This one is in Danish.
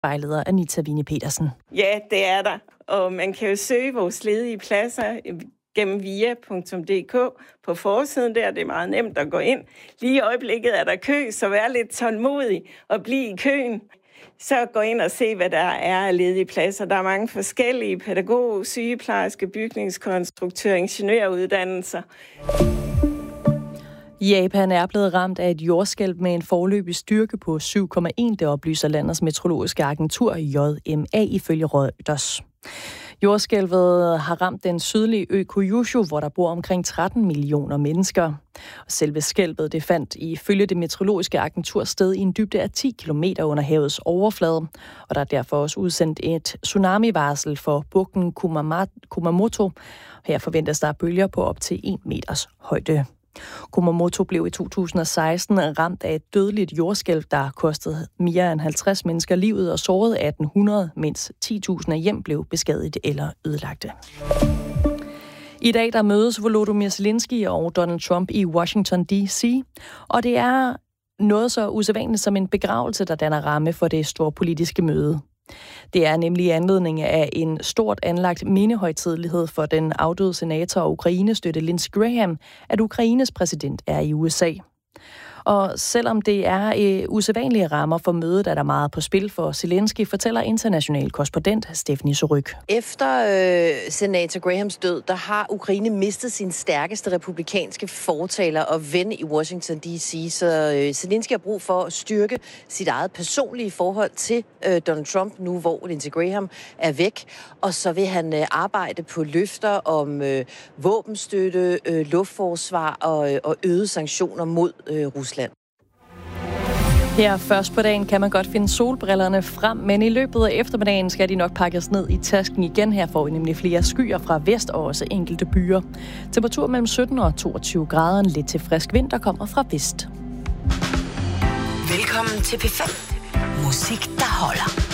vejleder Anita Wine Petersen. Ja, det er der. Og man kan jo søge vores ledige pladser gennem via.dk på forsiden der. Det er meget nemt at gå ind. Lige i øjeblikket er der kø, så vær lidt tålmodig og bliv i køen. Så gå ind og se, hvad der er af ledige pladser. Der er mange forskellige pædagog, sygeplejerske, bygningskonstruktør, ingeniøruddannelser. Japan er blevet ramt af et jordskælv med en foreløbig styrke på 7,1, det oplyser landets meteorologiske agentur JMA ifølge Reuters. Jordskælvet har ramt den sydlige ø Kyushu, hvor der bor omkring 13 millioner mennesker. Selve skælvet det fandt ifølge det meteorologiske agentur sted i en dybde af 10 km under havets overflade, og der er derfor også udsendt et tsunami-varsel for bugten Kumamoto. Her forventes der bølger på op til 1 meters højde. Kumamoto blev i 2016 ramt af et dødeligt jordskælv, der kostede mere end 50 mennesker livet og sårede 1800, mens 10.000 af hjem blev beskadiget eller ødelagte. I dag der mødes Volodymyr Zelensky og Donald Trump i Washington D.C., og det er noget så usædvanligt som en begravelse, der danner ramme for det store politiske møde. Det er nemlig i anledning af en stort anlagt mindehøjtidelighed for den afdøde senator og Ukraine-støtte Lindsey Graham, at Ukraines præsident er i USA. Og selvom det er usædvanlige rammer for mødet, er der meget på spil for Zelensky, fortæller international korrespondent Stephanie Suryk. Efter senator Grahams død, der har Ukraine mistet sin stærkeste republikanske fortaler og ven i Washington D.C., så Zelensky har brug for at styrke sit eget personlige forhold til Donald Trump, nu hvor Lindsey Graham er væk. Og så vil han arbejde på løfter om våbenstøtte, luftforsvar og øgede sanktioner mod Rusland. Her først på dagen kan man godt finde solbrillerne frem, men i løbet af eftermiddagen skal de nok pakkes ned i tasken igen. Her får vi nemlig flere skyer fra vest og også enkelte byer. Temperatur mellem 17 og 22 grader, en lidt til frisk vind, der kommer fra vest. Velkommen til P5. Musik, der holder.